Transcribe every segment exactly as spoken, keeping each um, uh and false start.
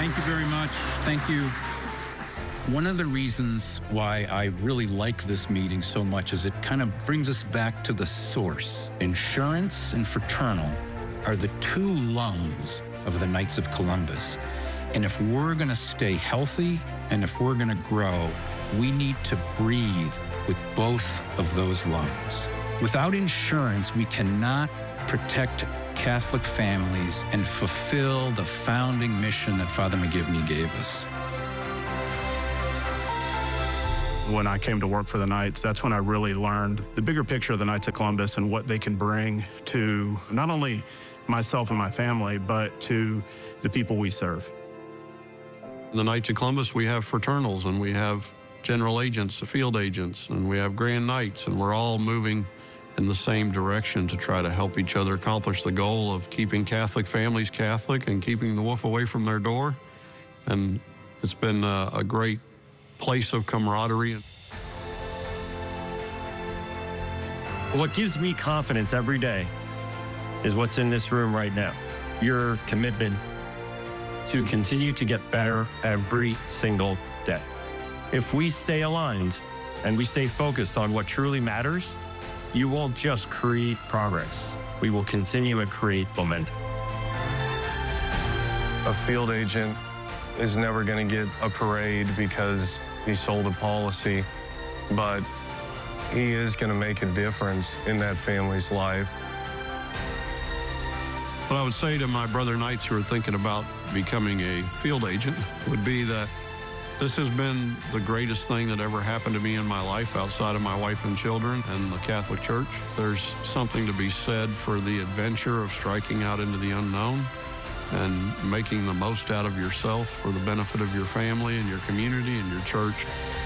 Thank you very much. Thank you. One of the reasons why I really like this meeting so much is it kind of brings us back to the source. Insurance and fraternal are the two lungs of the Knights of Columbus. And if we're going to stay healthy and if we're going to grow, we need to breathe with both of those lungs. Without insurance, we cannot protect Catholic families and fulfill the founding mission that Father McGivney gave us. When I came to work for the Knights, that's when I really learned the bigger picture of the Knights of Columbus and what they can bring to not only myself and my family, but to the people we serve. The Knights of Columbus, we have fraternals and we have general agents, field agents, and we have Grand Knights, and we're all moving in the same direction to try to help each other accomplish the goal of keeping Catholic families Catholic and keeping the wolf away from their door. And it's been a, a great place of camaraderie. What gives me confidence every day is what's in this room right now. Your commitment to continue to get better every single day. If we stay aligned and we stay focused on what truly matters, you won't just create progress. We will continue to create momentum. A field agent is never going to get a parade because he sold a policy, but he is going to make a difference in that family's life. What I would say to my brother Knights who are thinking about becoming a field agent would be that this has been the greatest thing that ever happened to me in my life outside of my wife and children and the Catholic Church. There's something to be said for the adventure of striking out into the unknown and making the most out of yourself for the benefit of your family and your community and your church.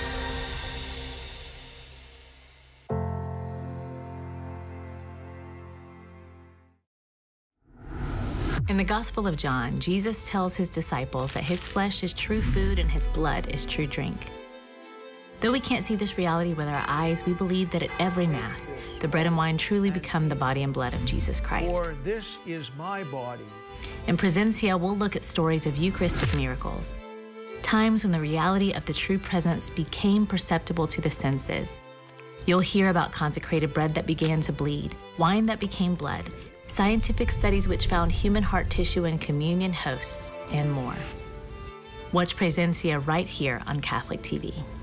In the Gospel of John, Jesus tells his disciples that his flesh is true food and his blood is true drink. Though we can't see this reality with our eyes, we believe that at every Mass, the bread and wine truly become the body and blood of Jesus Christ. For this is my body. In Presencia, we'll look at stories of Eucharistic miracles, times when the reality of the true presence became perceptible to the senses. You'll hear about consecrated bread that began to bleed, wine that became blood, scientific studies which found human heart tissue in communion hosts, and more. Watch Presencia right here on Catholic T V.